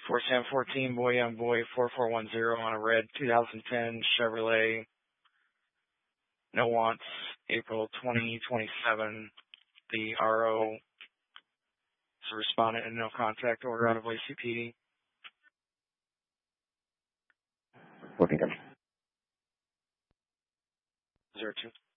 For Sam 14, boy young boy, 4410 on a red 2010 Chevrolet. No wants, April 2027. The RO is a respondent and no contact order out of Lacey PD. 14 02.